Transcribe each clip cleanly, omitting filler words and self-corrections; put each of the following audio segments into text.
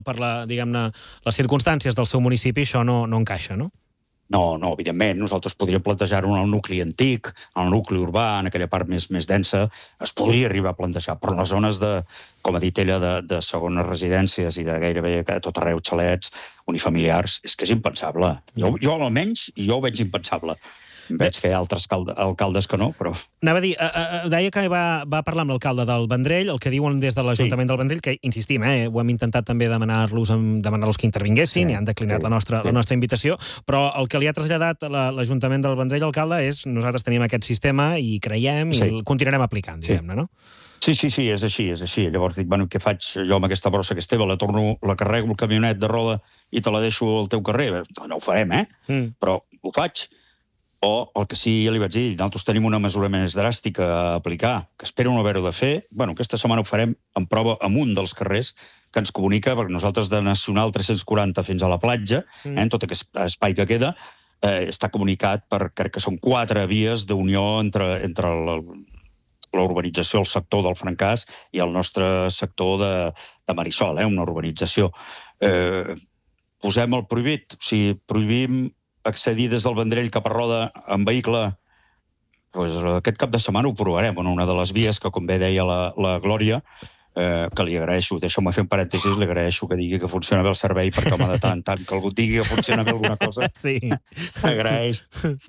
per diguem-ne, les circumstàncies del seu municipi això no encaixa, no? No, evidentment, nosaltres podríem plantejar-ho en el nucli antic, en el nucli urbà, en aquella part més densa, es podria arribar a plantejar, però en les zones com ha dit ella, de segones residències i de gairebé a tot arreu xalets, unifamiliars, és que és impensable. Jo almenys, jo ho veig impensable. Veig que hi ha altres alcaldes que no, però... Anava a dir, deia que va parlar amb l'alcalde del Vendrell, el que diuen des de l'Ajuntament del Vendrell, que, insistim, ho hem intentat també demanar-los que intervinguessin i han declinat la nostra invitació, però el que li ha traslladat l'Ajuntament del Vendrell, l'alcalde, és nosaltres tenim aquest sistema i creiem i el continuarem aplicant, diguem-ne, no? Sí, és així. Llavors dic, bueno, què faig jo amb aquesta brossa que és teva? La carrego el camionet de roda i te la deixo al teu carrer? No ho farem, però ho faig. O el que sí, ja li vaig dir, nosaltres tenim una mesura més dràstica a aplicar, que espero no haver-ho de fer. Bueno, aquesta setmana ho farem en prova amb un dels carrers que ens comunica, perquè nosaltres de Nacional 340 fins a la platja, en tot aquest espai que queda, està comunicat per, crec que són 4 vies d'unió entre l'urbanització, el sector del Francàs i el nostre sector de Marisol, una urbanització. Posem el prohibit, o sigui, prohibim accedir des del Vendrell cap a Roda en vehicle, doncs aquest cap de setmana ho provarem en una de les vies que, com bé deia la Glòria, que li agraeixo, deixeu-me fer un parèntesis, li agraeixo que digui que funciona bé el servei, perquè home, de tant que algú digui que funciona bé alguna cosa, s'agraeix.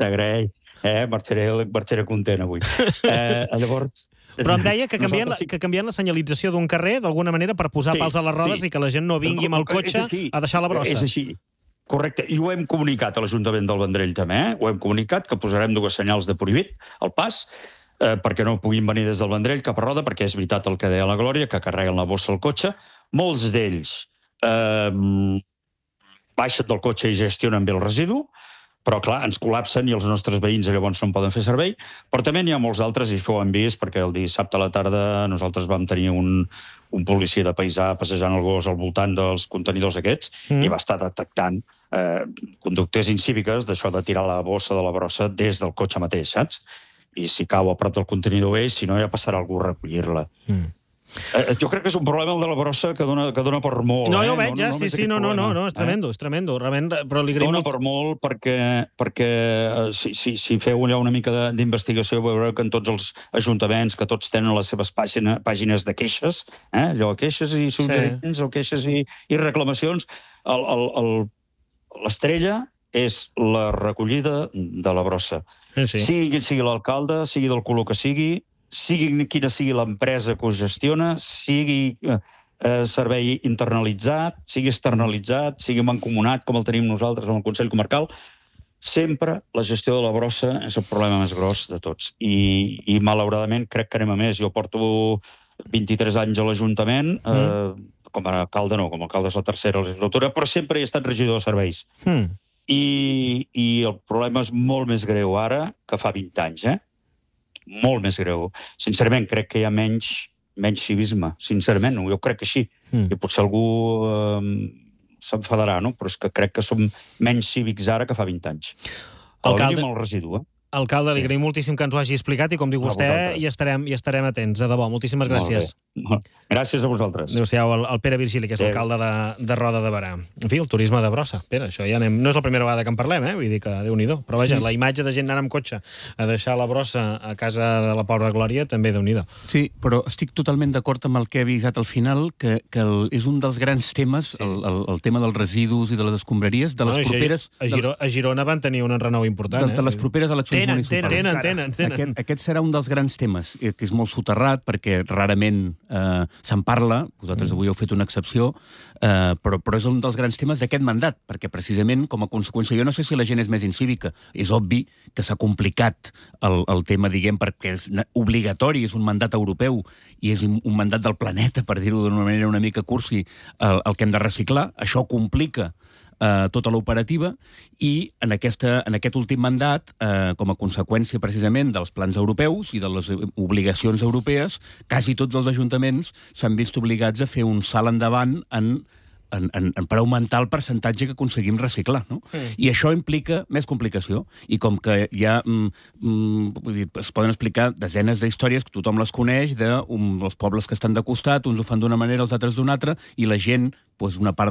Marxaré content avui. Llavors... Però em deia que canvien la senyalització d'un carrer d'alguna manera per posar pals a les rodes i que la gent no vingui amb el cotxe a deixar la brossa. És així. Correcte, i ho hem comunicat a l'Ajuntament del Vendrell també, ho hem comunicat, que posarem 2 senyals de prohibit al pas, perquè no puguin venir des del Vendrell cap a Roda, perquè és veritat el que deia la Glòria, que carreguen la bossa al cotxe. Molts d'ells baixen del cotxe i gestionen bé el residu, però clar, ens col·lapsen i els nostres veïns llavors no en poden fer servei, però també n'hi ha molts altres, i això ho hem vist, perquè el dissabte a la tarda nosaltres vam tenir un policia de paisà passejant el gos al voltant dels contenidors aquests i va estar detectant conductes incíviques d'això de tirar la bossa de la brossa des del cotxe mateix, saps? I si cau a prop del contenidor bé, si no ja passarà algú a recollir-la. Jo crec que és un problema el de la brossa que dona per molt. No, jo ho veig, sí, és tremendo. Però li agraïm... Dona per molt perquè si feu allà una mica d'investigació veureu que en tots els ajuntaments, que tots tenen les seves pàgines de queixes, allò, queixes i suggeriments o queixes i reclamacions, l'estrella és la recollida de la brossa. Sigui l'alcalde, sigui del color que sigui quina sigui l'empresa que ho gestiona, sigui servei internalitzat, sigui externalitzat, sigui mancomunat, com el tenim nosaltres amb el Consell Comarcal, sempre la gestió de la brossa és el problema més gros de tots. I malauradament crec que anem a més. Jo porto 23 anys a l'Ajuntament, com a alcalde no, com a alcalde és la tercera legislatura, però sempre he estat regidor de serveis. I el problema és molt més greu ara que fa 20 anys, molt més greu. Sincerament, crec que hi ha menys civisme. Sincerament, jo crec que així. I potser algú s'enfadarà, no? Però és que crec que som menys cívics ara que fa 20 anys. Alcalde... el residu, Alcalde, li agraïm moltíssim que ens ho hagi explicat i, com diu vostè, hi estarem atents. De debò, moltíssimes gràcies. Gràcies a vosaltres. Adéu-siau, el Pere Virgili, que és alcalde de Roda de Berà. En fi, el turisme de brossa. Pere, això ja anem... No és la primera vegada que en parlem, vull dir que Déu-n'hi-do. Però vaja, la imatge de gent anant amb cotxe a deixar la brossa a casa de la pobra Glòria, també Déu-n'hi-do. Sí, però estic totalment d'acord amb el que he avisat al final, que és un dels grans temes, el tema dels residus i de les escombraries, de les properes... A Girona van tenir un enrenou important, de les properes eleccions municipals. Tenen. Aquest serà un dels grans temes, que és molt soterrat, perquè rarament se'n parla, vosaltres avui heu fet una excepció, però és un dels grans temes d'aquest mandat, perquè precisament, com a conseqüència, jo no sé si la gent és més incívica, és obvi que s'ha complicat el tema, diguem, perquè és obligatori, és un mandat europeu, i és un mandat del planeta, per dir-ho d'una manera una mica cursi, el que hem de reciclar, això complica tota l'operativa, i en aquest últim mandat, com a conseqüència precisament dels plans europeus i de les obligacions europees, quasi tots els ajuntaments s'han vist obligats a fer un salt endavant en per augmentar el percentatge que aconseguim reciclar, no? I això implica més complicació. I com que hi ha... es poden explicar desenes d'històries, que tothom les coneix, dels pobles que estan de costat, uns ho fan d'una manera, els altres d'una altra, i la gent, una part